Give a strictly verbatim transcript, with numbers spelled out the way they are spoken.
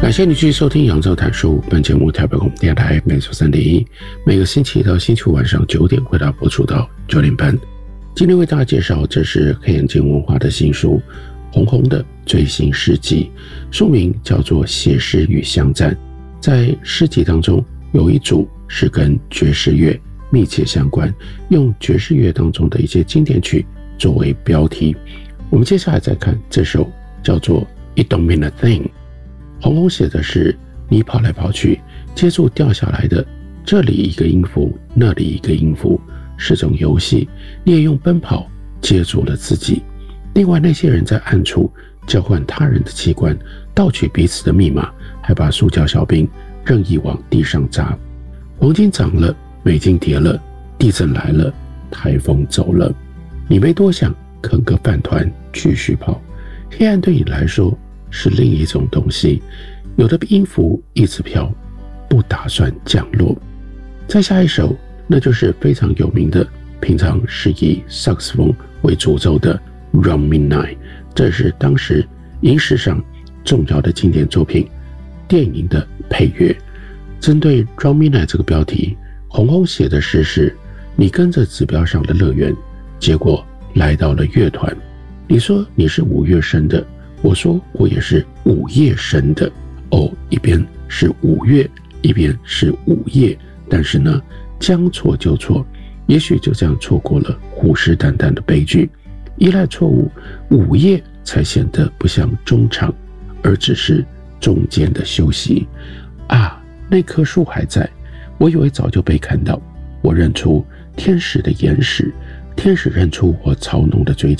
感谢你继续收听扬州谈书，本节目台北广播电台每周三点一，每个星期一到星期五晚上九点会到播出到九点半。今天为大家介绍，这是黑眼睛文化的新书红红的最新诗集，书名叫做《写诗与相赞》。在诗集当中有一组是跟爵士乐密切相关，用爵士乐当中的一些经典曲作为标题。我们接下来再看这首叫做《It Don't Mean a Thing》。红红写的是你跑来跑去，接住掉下来的这里一个音符，那里一个音符，是种游戏。你也用奔跑接住了自己。另外那些人在暗处交换他人的器官，盗取彼此的密码，还把塑胶小兵任意往地上砸。黄金涨了，美金跌了，地震来了，台风走了，你没多想，啃个饭团继续跑。黑暗对你来说是另一种东西，有的音符一直飘，不打算降落。再下一首，那就是非常有名的，平常是以萨克斯风为主轴的 Round Midnight， 这是当时影史上重要的经典作品，电影的配乐。针对 Round Midnight 这个标题，红红写的诗是：你跟着指标上的乐园，结果来到了乐团。你说你是五月生的，我说我也是午夜生的。哦，一边是五月，一边是午夜，但是呢，将错就错，也许就这样错过了虎视眈眈的悲剧。依赖错误，午夜才显得不像中场，而只是中间的休息。啊，那棵树还在，我以为早就被看到。我认出天使的眼屎，天使认出我嘲弄的嘴角。